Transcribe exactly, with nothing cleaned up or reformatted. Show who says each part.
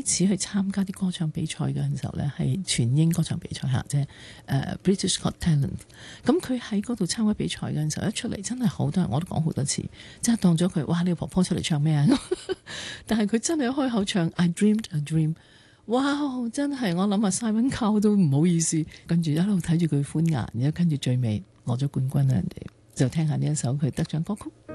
Speaker 1: 始去參加啲歌唱比賽嘅時候呢，係全英歌唱比賽嚇，即係誒 British Got Talent。咁佢喺嗰度參加比賽嘅時候，一出嚟真係好多人，我都講好多次，即係當咗佢，哇！呢個婆婆出嚟唱咩啊？但係佢真係一開口唱 I Dreamed a Dream， 哇！真係我諗下 Simon Cowell 都唔好意思，跟住一路睇住佢歡顏，然後跟住最尾攞咗冠軍啦，人哋就聽下呢一首佢得獎歌曲。